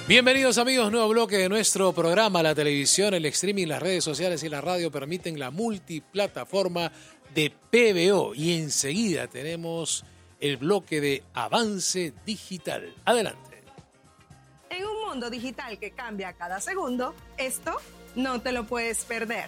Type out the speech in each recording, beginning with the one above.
Bienvenidos amigos, nuevo bloque de nuestro programa. La televisión, el streaming, las redes sociales y la radio permiten la multiplataforma de PBO. Y enseguida tenemos el bloque de Avance Digital. Adelante. En un mundo digital que cambia cada segundo, esto no te lo puedes perder.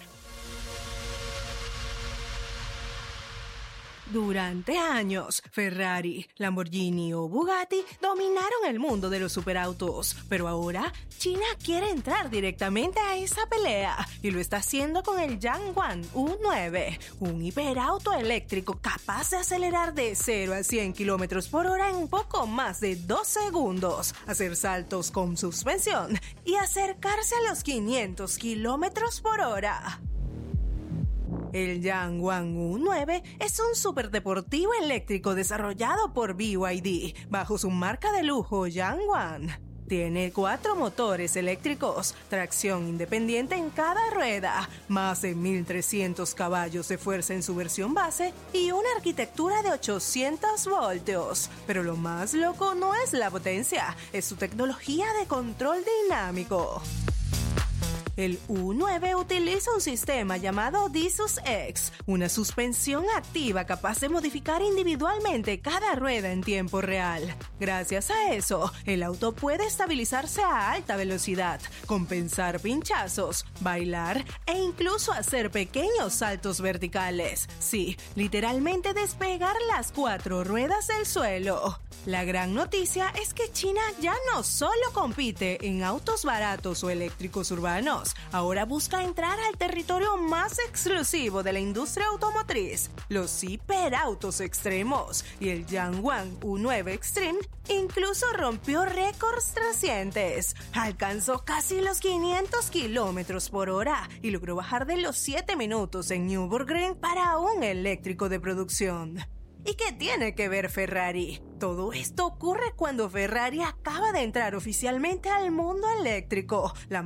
Durante años, Ferrari, Lamborghini o Bugatti dominaron el mundo de los superautos, pero ahora China quiere entrar directamente a esa pelea y lo está haciendo con el Yangwang U9, un hiperauto eléctrico capaz de acelerar de 0 a 100 km por hora en poco más de 2 segundos, hacer saltos con suspensión y acercarse a los 500 km por hora. El Yangwang U9 es un superdeportivo eléctrico desarrollado por BYD bajo su marca de lujo Yangwang. Tiene 4 motores eléctricos, tracción independiente en cada rueda, más de 1.300 caballos de fuerza en su versión base y una arquitectura de 800 voltios. Pero lo más loco no es la potencia, es su tecnología de control dinámico. El U9 utiliza un sistema llamado DiSUS X, una suspensión activa capaz de modificar individualmente cada rueda en tiempo real. Gracias a eso, el auto puede estabilizarse a alta velocidad, compensar pinchazos, bailar e incluso hacer pequeños saltos verticales. Sí, literalmente despegar las 4 ruedas del suelo. La gran noticia es que China ya no solo compite en autos baratos o eléctricos urbanos, ahora busca entrar al territorio más exclusivo de la industria automotriz, los hiperautos extremos, y el Yangwang U9 Extreme incluso rompió récords recientes. Alcanzó casi los 500 km por hora y logró bajar de los 7 minutos en Nürburgring para un eléctrico de producción. ¿Y qué tiene que ver Ferrari? Todo esto ocurre cuando Ferrari acaba de entrar oficialmente al mundo eléctrico. La